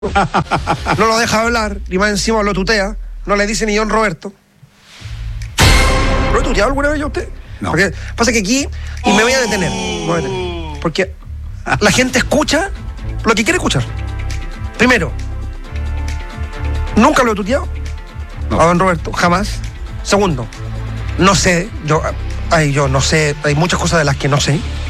No lo deja hablar, y más encima lo tutea, no le dice ni John Roberto. ¿Lo he tuteado alguna vez yo a usted? No. Porque pasa que aquí, y me voy a detener, porque la gente escucha lo que quiere escuchar. Primero, nunca lo he tuteado a Don Roberto, jamás. Segundo, no sé, yo no sé, hay muchas cosas de las que no sé.